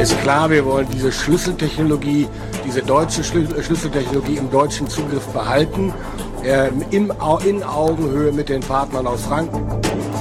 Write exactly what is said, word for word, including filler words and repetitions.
ist klar, wir wollen diese Schlüsseltechnologie, diese deutsche Schlüsseltechnologie im deutschen Zugriff behalten, äh, im, in Augenhöhe mit den Partnern aus Franken.